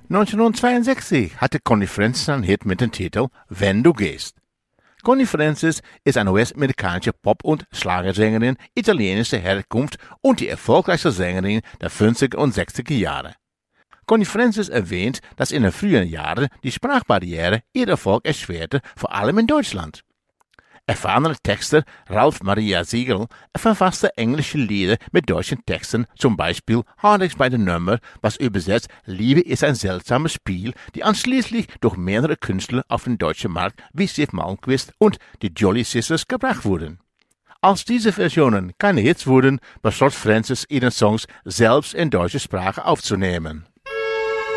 1962 hatte Connie Francis einen Hit mit dem Titel Wenn du gehst. Connie Francis ist eine US-amerikanische Pop- und Schlagersängerin italienischer Herkunft und die erfolgreichste Sängerin der 50er und 60er Jahre. Connie Francis erwähnt, dass in den frühen Jahren die Sprachbarriere ihr Erfolg erschwerte, vor allem in Deutschland. Erfahrene Texter Ralph Maria Siegel verfasste englische Lieder mit deutschen Texten, zum Beispiel Hardex bei der Nummer, was übersetzt Liebe ist ein seltsames Spiel, die anschließend durch mehrere Künstler auf den deutschen Markt wie Siw Malmkvist und die Jolly Sisters gebracht wurden. Als diese Versionen keine Hits wurden, beschloss Francis, ihre Songs selbst in deutscher Sprache aufzunehmen.